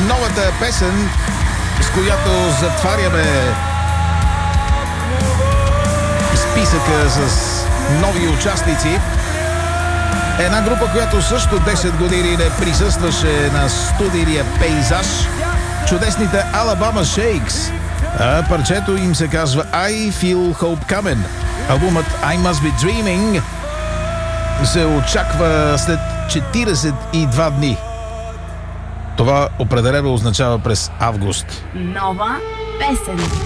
новата песен, с която затваряме списъка с нови участници. Една група, която също 10 години не присъстваше на студийния пейзаж. Чудесните Alabama Shakes. Парчето им се казва I Feel Hope Coming. Албумът I Must Be Dreaming се очаква след 42 дни. Това определено означава през август. Нова песен.